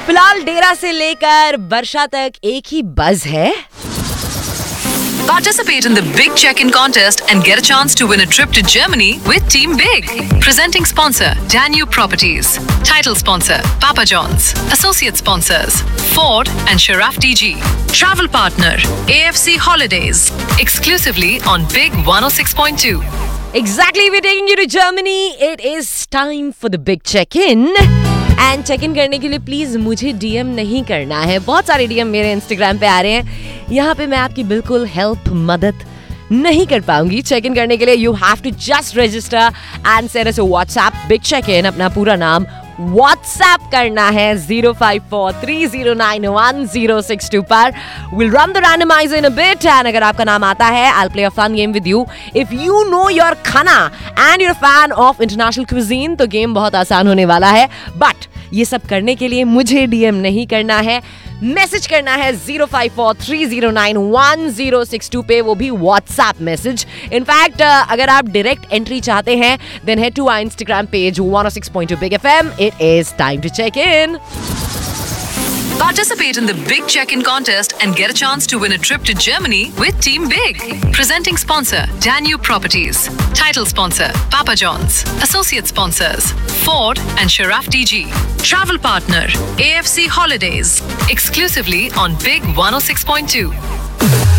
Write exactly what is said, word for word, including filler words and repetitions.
फिलहाल डेरा से लेकर वर्षा तक एक ही बज है। Participate in the Big Check-in contest and get a chance to win a trip to Germany with Team Big. Presenting sponsor, Danube Properties. Title sponsor, Papa John's. Associate sponsors, Ford and Sharaf D G. Travel partner, A F C Holidays. Exclusively on Big one oh six point two. Exactly, we're taking you to Germany. It is time for the Big Check-in. And check in करने के लिए please मुझे DM नहीं करना है। बहुत सारे DM मेरे इंस्टाग्राम पे आ रहे हैं, यहाँ पे मैं आपकी बिल्कुल हेल्प मदद नहीं कर पाऊंगी। चेक इन करने के लिए you have to just register and send us a WhatsApp big check in. अपना पूरा नाम व्हाट्सएप करना है zero five four three zero nine one zero six to पर। Will run the randomiser in a bit and अगर आपका नाम आता है I will play a fun game with you. If you know your खाना and your fan of international cuisine तो game बहुत आसान होने वाला है। बट ये सब करने के लिए मुझे डीएम नहीं करना है, मैसेज करना है zero five four three zero nine one zero six to पे, वो भी व्हाट्सएप मैसेज। इनफैक्ट अगर आप डायरेक्ट एंट्री चाहते हैं then head to our Instagram page one oh six point two Big F M. It is time to check in. Participate in the Big Check-in contest and get a chance to win a trip to Germany with Team Big. Presenting sponsor, Danube Properties. Title sponsor, Papa John's. Associate sponsors, Ford and Sharaf D G. Travel partner, A F C Holidays. Exclusively on Big one oh six point two.